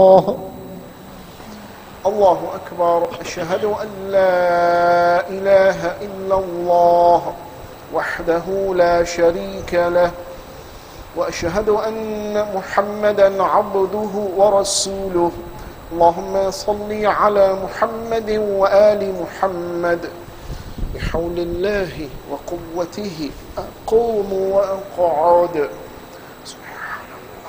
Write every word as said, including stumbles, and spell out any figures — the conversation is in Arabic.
الله الله أكبر. أشهد أن لا إله إلا الله وحده لا شريك له، وأشهد أن محمدا عبده ورسوله. اللهم صل على محمد وآل محمد. بحول الله وقوته أقوم وأقعد.